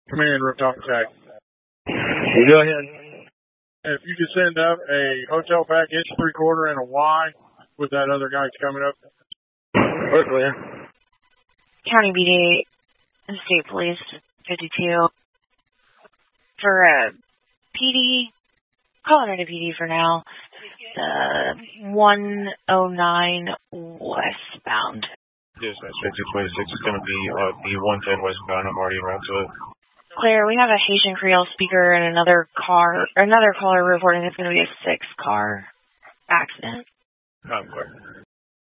Command Rooftop Attack. You go ahead. If you could send up a hotel package, 3/4 and a Y with that other guy coming up. We're clear. County BD, State Police, 52. For PD, calling it a PD for now. 109 westbound. Dispatch 5026 is going to be the 110 westbound. I'm already around to it. Claire, we have a Haitian Creole speaker and another caller reporting it's going to be a 6-car accident. I'm clear.